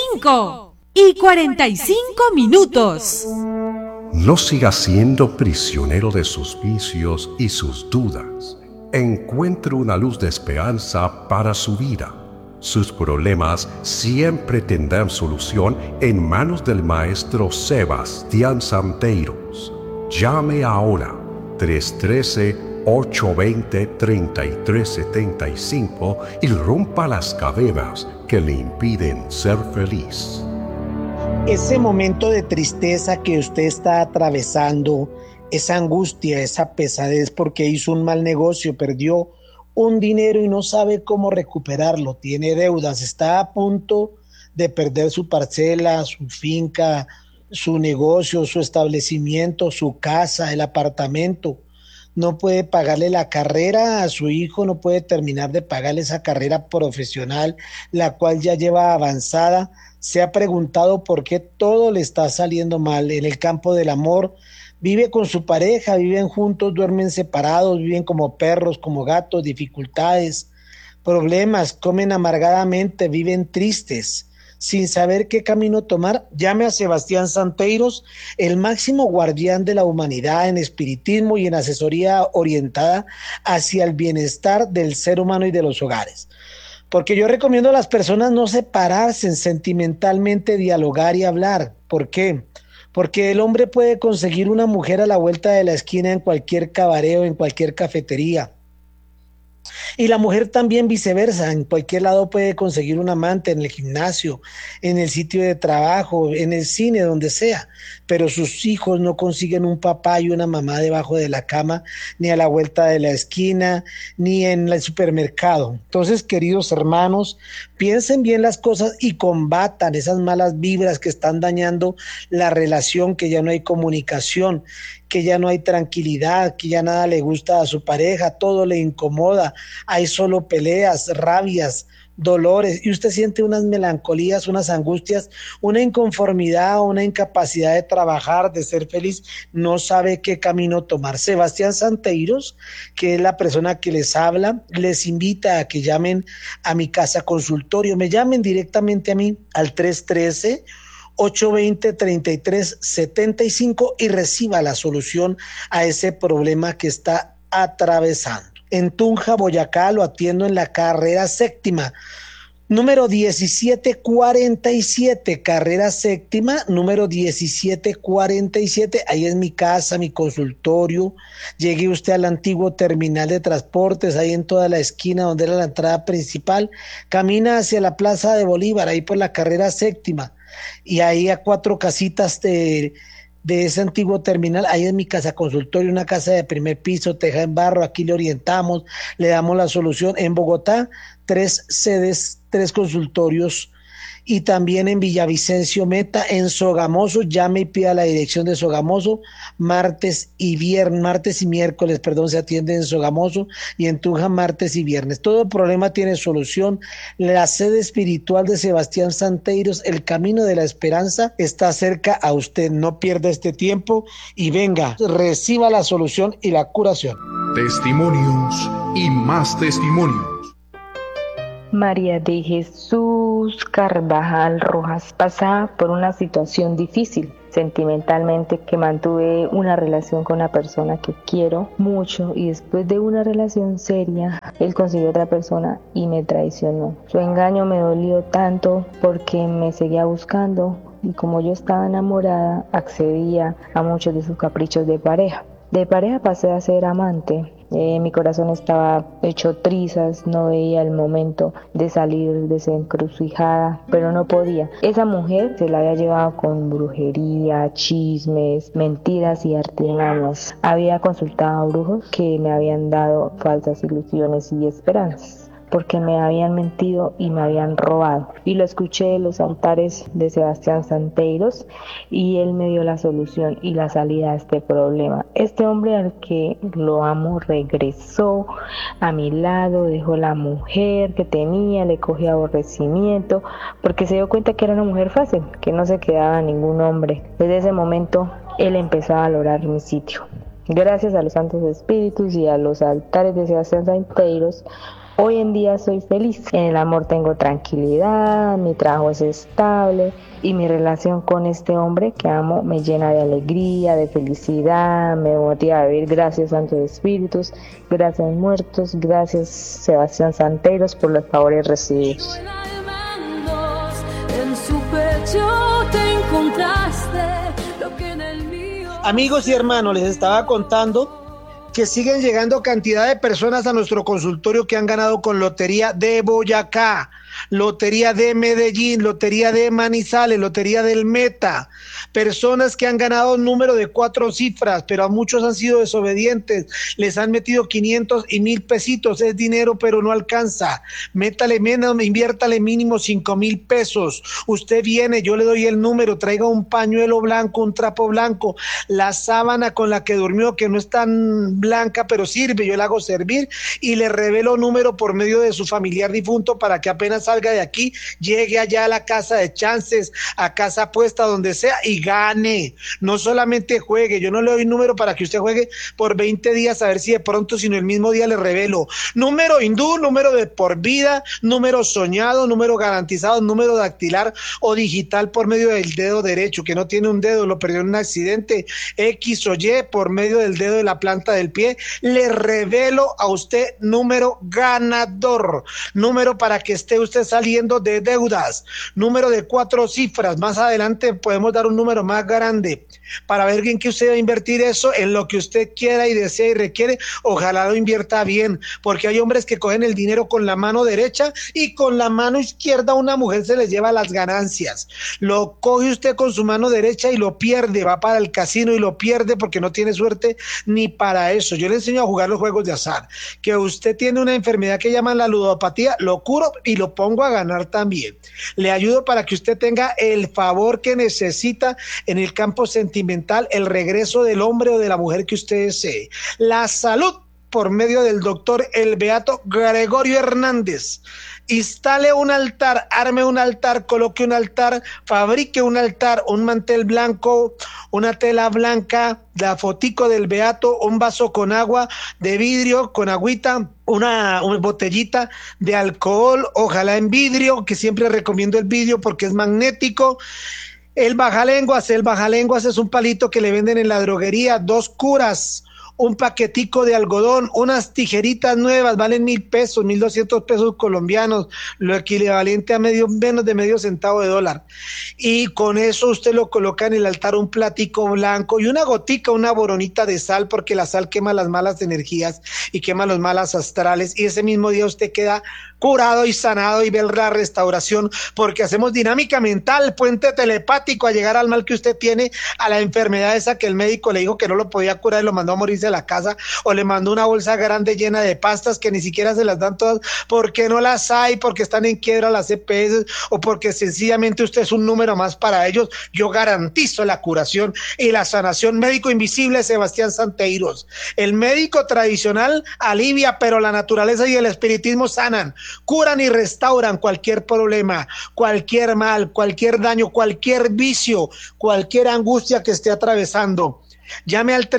5:45. No siga siendo prisionero de sus vicios y sus dudas. Encuentre una luz de esperanza para su vida. Sus problemas siempre tendrán solución en manos del maestro Sebastián Santeiros. Llame ahora 313-820-3375 y rompa las cadenas que le impiden ser feliz. Ese momento de tristeza que usted está atravesando, esa angustia, esa pesadez porque hizo un mal negocio, perdió un dinero y no sabe cómo recuperarlo, tiene deudas, está a punto de perder su parcela, su finca, su negocio, su establecimiento, su casa, el apartamento. No puede pagarle la carrera a su hijo, no puede terminar de pagarle esa carrera profesional, la cual ya lleva avanzada. Se ha preguntado por qué todo le está saliendo mal en el campo del amor. Vive con su pareja, viven juntos, duermen separados, viven como perros, como gatos, dificultades, problemas, comen amargadamente, viven tristes, sin saber qué camino tomar. Llame a Sebastián Santeiros, el máximo guardián de la humanidad en espiritismo y en asesoría orientada hacia el bienestar del ser humano y de los hogares. Porque yo recomiendo a las personas no separarse, sentimentalmente dialogar y hablar. ¿Por qué? Porque el hombre puede conseguir una mujer a la vuelta de la esquina en cualquier cabaret o en cualquier cafetería. Y la mujer también viceversa, en cualquier lado puede conseguir un amante, en el gimnasio, en el sitio de trabajo, en el cine, donde sea, pero sus hijos no consiguen un papá y una mamá debajo de la cama, ni a la vuelta de la esquina, ni en el supermercado. Entonces, queridos hermanos, piensen bien las cosas y combatan esas malas vibras que están dañando la relación, que ya no hay comunicación, que ya no hay tranquilidad, que ya nada le gusta a su pareja, todo le incomoda, hay solo peleas, rabias, dolores, y usted siente unas melancolías, unas angustias, una inconformidad, una incapacidad de trabajar, de ser feliz, no sabe qué camino tomar. Sebastián Santeiros, que es la persona que les habla, les invita a que llamen a mi casa consultorio, me llamen directamente a mí al 313-820-3375 y reciba la solución a ese problema que está atravesando. En Tunja, Boyacá, lo atiendo en la carrera séptima, número 1747, carrera séptima, número 1747, ahí es mi casa, mi consultorio. Llegue usted al antiguo terminal de transportes, ahí en toda la esquina donde era la entrada principal, camina hacia la Plaza de Bolívar, ahí por la carrera séptima, y ahí a 4 casitas de ese antiguo terminal, ahí es mi casa consultorio, una casa de primer piso, teja en barro, aquí le orientamos, le damos la solución. En Bogotá, 3 sedes, 3 consultorios, y también en Villavicencio Meta, en Sogamoso, llame y pida la dirección de Sogamoso, martes y miércoles, se atiende en Sogamoso, y en Tunja martes y viernes. Todo problema tiene solución. La sede espiritual de Sebastián Santeiros, el camino de la esperanza, está cerca a usted. No pierda este tiempo y venga, reciba la solución y la curación. Testimonios y más testimonios. María de Jesús Carvajal Rojas pasaba por una situación difícil sentimentalmente, que mantuve una relación con una persona que quiero mucho, y después de una relación seria, él consiguió otra persona y me traicionó. Su engaño me dolió tanto porque me seguía buscando, y como yo estaba enamorada, accedía a muchos de sus caprichos de pareja. De pareja pasé a ser amante. Mi corazón estaba hecho trizas, no veía el momento de salir de esa encrucijada, pero no podía. Esa mujer se la había llevado con brujería, chismes, mentiras y artimañas. Había consultado a brujos que me habían dado falsas ilusiones y esperanzas, porque me habían mentido y me habían robado. Y lo escuché en los altares de Sebastián Santeiros, y él me dio la solución y la salida a este problema. Este hombre, al que lo amo, regresó a mi lado, dejó la mujer que tenía, le cogió aborrecimiento, porque se dio cuenta que era una mujer fácil, que no se quedaba a ningún hombre. Desde ese momento, él empezó a valorar mi sitio. Gracias a los santos espíritus y a los altares de Sebastián Santeiros, Hoy en día soy feliz. En el amor tengo tranquilidad, mi trabajo es estable y mi relación con este hombre que amo me llena de alegría, de felicidad, me motiva a vivir. Gracias Santos Espíritus, gracias muertos, gracias Sebastián Santeiros por los favores recibidos. Amigos y hermanos, les estaba contando que siguen llegando cantidad de personas a nuestro consultorio que han ganado con Lotería de Boyacá, Lotería de Medellín, Lotería de Manizales, Lotería del Meta, personas que han ganado un número de 4 cifras, pero a muchos han sido desobedientes, les han metido 500 y 1,000 pesitos, es dinero pero no alcanza, métale menos, inviértale mínimo 5,000 pesos, usted viene, yo le doy el número, traiga un pañuelo blanco, un trapo blanco, la sábana con la que durmió, que no es tan blanca, pero sirve, yo la hago servir y le revelo número por medio de su familiar difunto para que apenas salga de aquí, llegue allá a la casa de chances, a casa apuesta, donde sea y gane, no solamente juegue, yo no le doy número para que usted juegue por 20 días a ver si de pronto, sino el mismo día le revelo, número hindú, número de por vida, número soñado, número garantizado, número dactilar o digital por medio del dedo derecho, que no tiene un dedo, lo perdió en un accidente, X o Y por medio del dedo de la planta del pie, le revelo a usted número ganador, número para que esté usted saliendo de deudas, número de 4 cifras, más adelante podemos dar un número más grande, para ver en qué usted va a invertir eso, en lo que usted quiera y desea y requiere, ojalá lo invierta bien, porque hay hombres que cogen el dinero con la mano derecha y con la mano izquierda una mujer se les lleva las ganancias, lo coge usted con su mano derecha y lo pierde, va para el casino y lo pierde porque no tiene suerte ni para eso. Yo le enseño a jugar los juegos de azar, que usted tiene una enfermedad que llaman la ludopatía, lo curo y lo pongo a ganar también, le ayudo para que usted tenga el favor que necesita en el campo sentimental, el regreso del hombre o de la mujer que usted desee, la salud por medio del doctor el beato Gregorio Hernández. Instale un altar, arme un altar, coloque un altar, fabrique un altar, un mantel blanco, una tela blanca, la fotico del beato, un vaso con agua de vidrio, con agüita, una botellita de alcohol, ojalá en vidrio, que siempre recomiendo el vidrio porque es magnético. El bajalenguas es un palito que le venden en la droguería, 2 curas, un paquetico de algodón, unas tijeritas nuevas, valen 1,000 pesos, 1,200 pesos colombianos, lo equivalente a menos de medio centavo de dólar. Y con eso usted lo coloca en el altar, un platico blanco y una gotica, una boronita de sal, porque la sal quema las malas energías y quema los malas astrales, y ese mismo día usted queda curado y sanado y ve la restauración, porque hacemos dinámica mental, puente telepático a llegar al mal que usted tiene, a la enfermedad esa que el médico le dijo que no lo podía curar y lo mandó a morirse a la casa, o le mandó una bolsa grande llena de pastas que ni siquiera se las dan todas porque no las hay, porque están en quiebra las EPS o porque sencillamente usted es un número más para ellos. Yo garantizo la curación y la sanación. Médico invisible Sebastián Santeiros. El médico tradicional alivia, pero la naturaleza y el espiritismo sanan, curan y restauran cualquier problema, cualquier mal, cualquier daño, cualquier vicio, cualquier angustia que esté atravesando. Llame al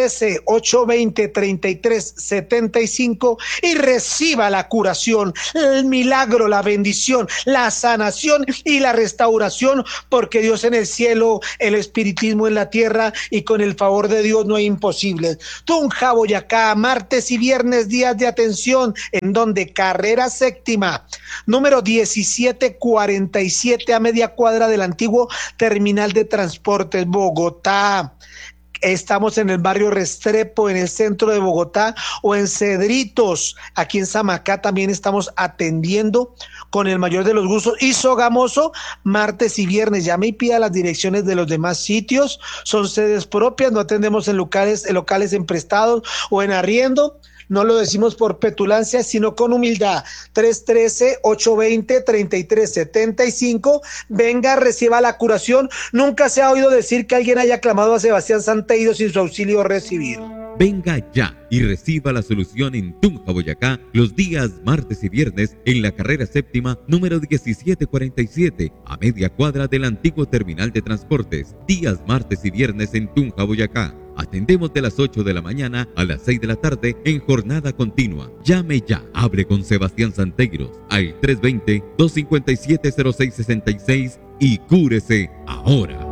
313-820-3375 y reciba la curación, el milagro, la bendición, la sanación y la restauración, porque Dios en el cielo, el espiritismo en la tierra, y con el favor de Dios no hay imposibles. Tunja, Boyacá, martes y viernes, días de atención, en donde carrera séptima, número 1747, a media cuadra del antiguo terminal de transportes, Bogotá. Estamos en el barrio Restrepo, en el centro de Bogotá, o en Cedritos, aquí en Samacá también estamos atendiendo con el mayor de los gustos. Y Sogamoso, martes y viernes. Llame y pida las direcciones de los demás sitios, son sedes propias, no atendemos en locales en prestados o en arriendo. No lo decimos por petulancia, sino con humildad. 313-820-3375. Venga, reciba la curación. Nunca se ha oído decir que alguien haya clamado a Sebastián Santeiros sin su auxilio recibido. Venga ya y reciba la solución en Tunja, Boyacá, los días martes y viernes en la carrera séptima, número 1747, a media cuadra del antiguo terminal de transportes. Días martes y viernes en Tunja, Boyacá. Atendemos de las 8 de la mañana a las 6 de la tarde en jornada continua. Llame ya. Hable con Sebastián Santeiros al 320-257-0666 y cúrese ahora.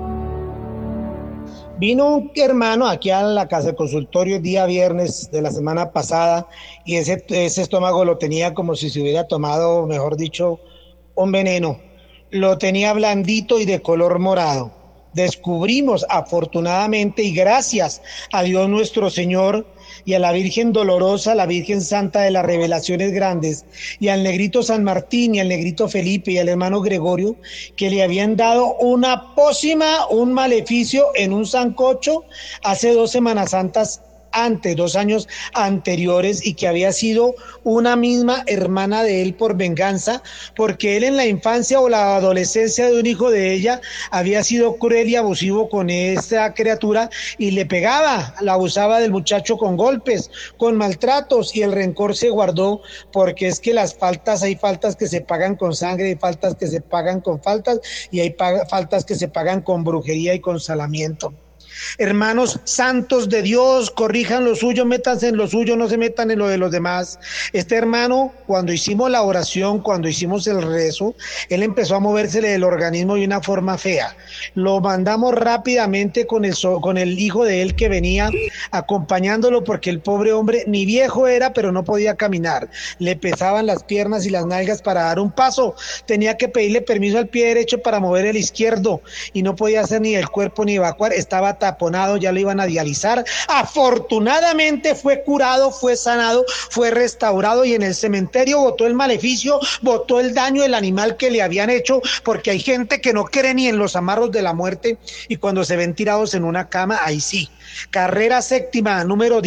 Vino un hermano aquí a la casa de consultorio el día viernes de la semana pasada y ese estómago lo tenía como si se hubiera tomado, mejor dicho, un veneno. Lo tenía blandito y de color morado. Descubrimos afortunadamente y gracias a Dios nuestro Señor y a la Virgen Dolorosa, la Virgen Santa de las Revelaciones Grandes, y al negrito San Martín y al negrito Felipe y al hermano Gregorio, que le habían dado una pócima, un maleficio en un sancocho hace 2 Semanas Santas antes, 2 años anteriores, y que había sido una misma hermana de él por venganza, porque él en la infancia o la adolescencia de un hijo de ella había sido cruel y abusivo con esta criatura y le pegaba, la abusaba del muchacho con golpes, con maltratos, y el rencor se guardó, porque es que las faltas, hay faltas que se pagan con sangre, hay faltas que se pagan con faltas y hay faltas que se pagan con brujería y con salamiento. Hermanos santos de Dios, corrijan lo suyo, métanse en lo suyo, no se metan en lo de los demás. Este hermano, cuando hicimos la oración, cuando hicimos el rezo, él empezó a movérsele del organismo de una forma fea. Lo mandamos rápidamente con el hijo de él que venía acompañándolo, porque el pobre hombre ni viejo era, pero no podía caminar. Le pesaban las piernas y las nalgas para dar un paso. Tenía que pedirle permiso al pie derecho para mover el izquierdo y no podía hacer ni el cuerpo ni evacuar. Estaba taponado, ya lo iban a dializar. Afortunadamente fue curado, fue sanado, fue restaurado, y en el cementerio botó el maleficio, botó el daño del animal que le habían hecho, porque hay gente que no cree ni en los amarros de la muerte, y cuando se ven tirados en una cama, ahí sí. Carrera séptima, número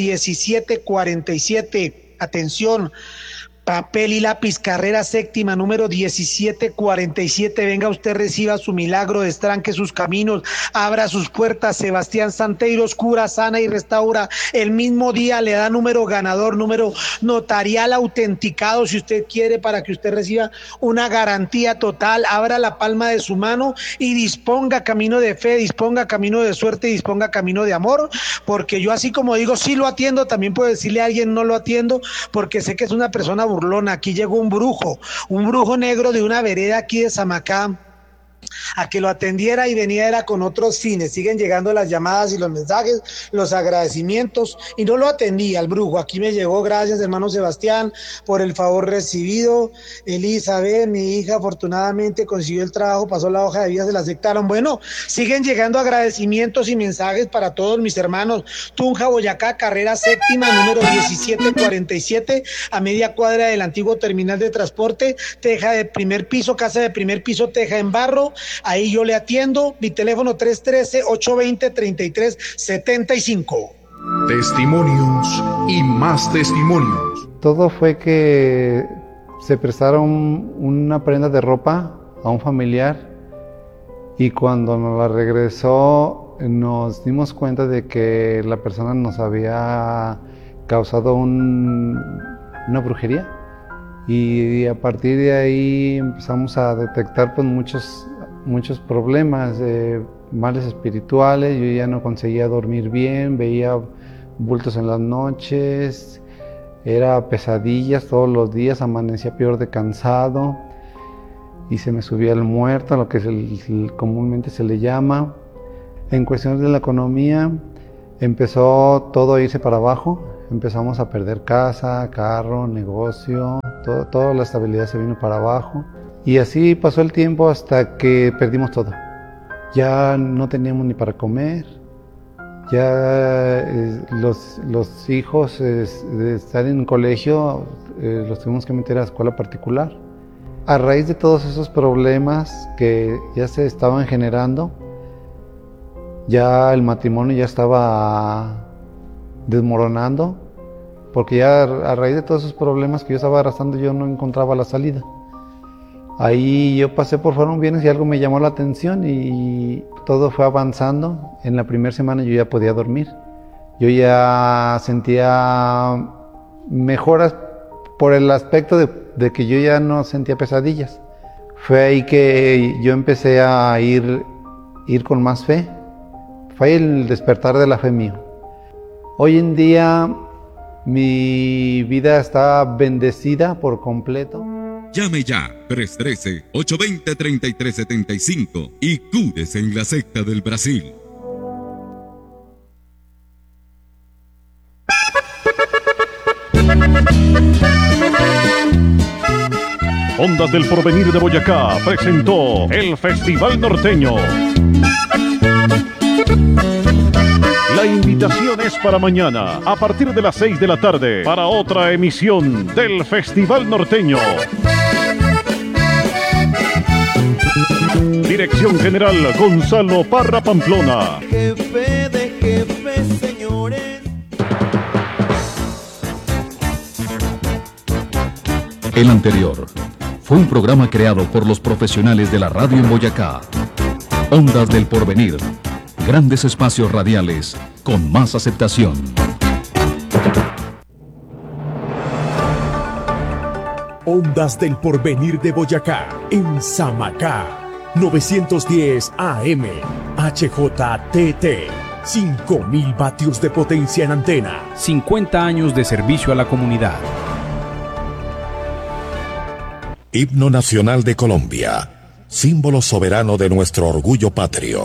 1747. Atención, papel y lápiz, carrera séptima, número 1747. Venga usted, reciba su milagro, destranque sus caminos, abra sus puertas. Sebastián Santeiros cura, sana y restaura. El mismo día le da número ganador, número notarial autenticado, si usted quiere, para que usted reciba una garantía total. Abra la palma de su mano y disponga camino de fe, disponga camino de suerte, disponga camino de amor, porque yo, así como digo, sí lo atiendo, también puedo decirle a alguien no lo atiendo, porque sé que es una persona burlona. Aquí llegó un brujo negro de una vereda aquí de Samacá a que lo atendiera, y venía era con otros fines. Siguen llegando las llamadas y los mensajes, los agradecimientos, y no lo atendí al brujo. Aquí me llegó: gracias, hermano Sebastián, por el favor recibido. Elizabeth, mi hija, afortunadamente consiguió el trabajo, pasó la hoja de vida, se la aceptaron. Bueno, siguen llegando agradecimientos y mensajes para todos mis hermanos. Tunja, Boyacá, carrera séptima, número 1747, a media cuadra del antiguo terminal de transporte. Teja de primer piso, casa de primer piso, teja en barro. Ahí yo le atiendo. Mi teléfono 313-820-3375. Testimonios y más testimonios. Todo fue que se prestaron una prenda de ropa a un familiar, y cuando nos la regresó nos dimos cuenta de que la persona nos había causado una brujería, y a partir de ahí empezamos a detectar pues muchos problemas, males espirituales. Yo ya no conseguía dormir bien, veía bultos en las noches, era pesadillas todos los días, amanecía peor de cansado y se me subía el muerto, lo que comúnmente se le llama. En cuestiones de la economía empezó todo a irse para abajo, empezamos a perder casa, carro, negocio, toda la estabilidad se vino para abajo. Y así pasó el tiempo hasta que perdimos todo. Ya no teníamos ni para comer, ya los hijos de estar en colegio los tuvimos que meter a escuela particular. A raíz de todos esos problemas que ya se estaban generando, ya el matrimonio ya estaba desmoronando, porque ya a raíz de todos esos problemas que yo estaba arrastrando, yo no encontraba la salida. Ahí yo pasé por Fueron Bienes y algo me llamó la atención y todo fue avanzando. En la primera semana yo ya podía dormir. Yo ya sentía mejoras por el aspecto de que yo ya no sentía pesadillas. Fue ahí que yo empecé a ir con más fe. Fue el despertar de la fe mío. Hoy en día mi vida está bendecida por completo. Llame ya, 313-820-3375 y cúrese en la secta del Brasil. Ondas del Porvenir de Boyacá presentó el Festival Norteño. La invitación es para mañana, a partir de las 6 de la tarde, para otra emisión del Festival Norteño. Dirección General Gonzalo Parra Pamplona. Jefe de jefes, señores. El anterior fue un programa creado por los profesionales de la radio en Boyacá. Ondas del Porvenir. Grandes espacios radiales con más aceptación. Ondas del Porvenir de Boyacá, en Samacá, 910 AM, HJTT, 5.000 vatios de potencia en antena. 50 años de servicio a la comunidad. Himno Nacional de Colombia, símbolo soberano de nuestro orgullo patrio.